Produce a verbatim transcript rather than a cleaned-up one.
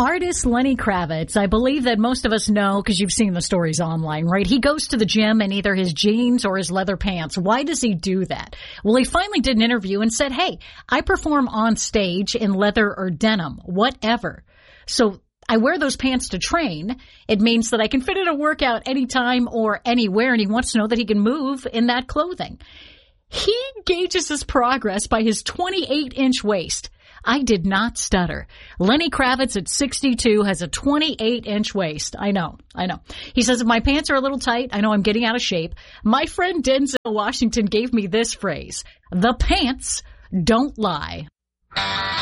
Artist Lenny Kravitz, I believe that most of us know because you've seen the stories online, right? He goes to the gym in either his jeans or his leather pants. Why does he do that? Well, he finally did an interview and said, hey, I perform on stage in leather or denim, whatever. So I wear those pants to train. It means that I can fit in a workout anytime or anywhere, and he wants to know that he can move in that clothing. He gauges his progress by his twenty-eight inch waist. I did not stutter. Lenny Kravitz at sixty-two has a twenty-eight inch waist. I know, I know. He says, if my pants are a little tight, I know I'm getting out of shape. My friend Denzel Washington gave me this phrase: the pants don't lie.